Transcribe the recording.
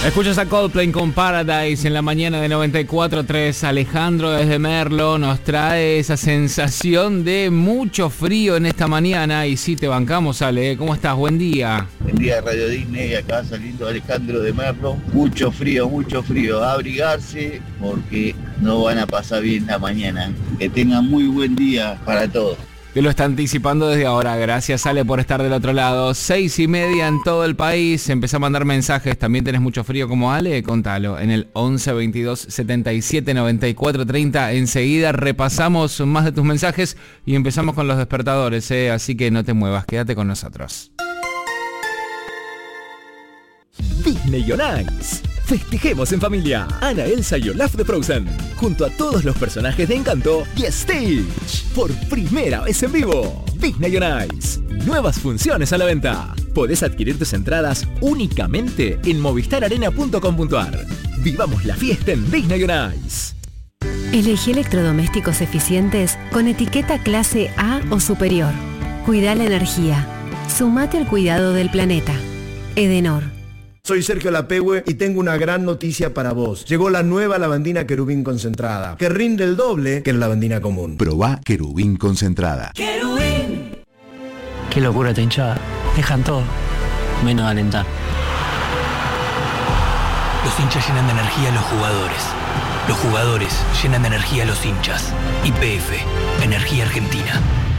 Escuchas a Coldplay con Paradise en la mañana de 94.3. Alejandro desde Merlo nos trae esa sensación de mucho frío en esta mañana. Y sí, te bancamos, Ale. ¿Cómo estás? Buen día. Buen día, Radio Disney. Acá saliendo Alejandro de Merlo. Mucho frío, mucho frío. A abrigarse porque no van a pasar bien la mañana. Que tengan muy buen día para todos. Te lo está anticipando desde ahora. Gracias, Ale, por estar del otro lado. 6:30 en todo el país. Empezá a mandar mensajes. ¿También tenés mucho frío como Ale? Contalo en el 11 22 77 94 30. Enseguida repasamos más de tus mensajes y empezamos con los despertadores, así que no te muevas, quédate con nosotros. Disney on Ice. Festejemos en familia. Anna, Elsa y Olaf de Frozen, junto a todos los personajes de Encanto y Stitch, por primera vez en vivo. Disney on Ice. Nuevas funciones a la venta. Podés adquirir tus entradas únicamente en movistararena.com.ar. Vivamos la fiesta en Disney on Ice. Elegí electrodomésticos eficientes con etiqueta clase A o superior. Cuida la energía. Sumate al cuidado del planeta. Edenor. Soy Sergio Lapehue y tengo una gran noticia para vos. Llegó la nueva lavandina Querubín concentrada, que rinde el doble que la lavandina común. Probá Querubín concentrada. ¡Querubín! Qué locura esta hinchada. Dejan todo, menos alentar. Los hinchas llenan de energía a los jugadores. Los jugadores llenan de energía a los hinchas. YPF, Energía Argentina.